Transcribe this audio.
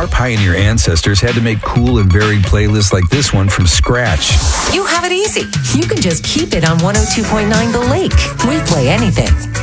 Our pioneer ancestors had to make cool and varied playlists like this one from scratch. You have it easy. You can just keep it on 102.9 The Lake. We play anything.